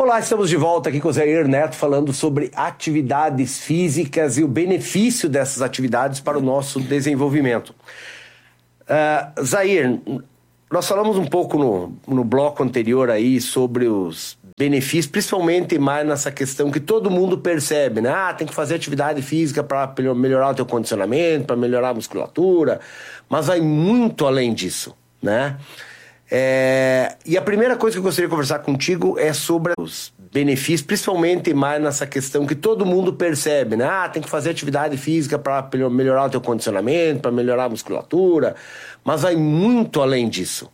Olá, estamos de volta aqui com o Zair Neto falando sobre atividades físicas e o benefício dessas atividades para o nosso desenvolvimento. Zair, nós falamos um pouco no bloco anterior aí sobre os benefícios, principalmente mais nessa questão que todo mundo percebe, né? Tem que fazer atividade física para melhorar o teu condicionamento, para melhorar a musculatura, mas vai muito além disso, né? E a primeira coisa que eu gostaria de conversar contigo é sobre os benefícios, principalmente mais nessa questão que todo mundo percebe, né? Tem que fazer atividade física para melhorar o teu condicionamento, para melhorar a musculatura, mas vai muito além disso,